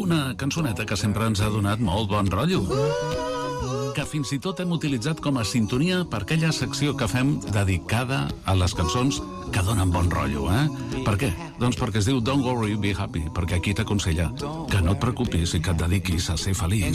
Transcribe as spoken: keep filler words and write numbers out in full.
una cançoneta que sempre ens ha donat molt bon rotllo, que fins i tot hem utilitzat com a sintonia per aquella secció que fem dedicada a les cançons que donen bon rotllo, eh? Per què? Doncs perquè es diu Don't Worry, Be Happy, perquè aquí t'aconsella que no et preocupis i que et dediquis a ser feliç.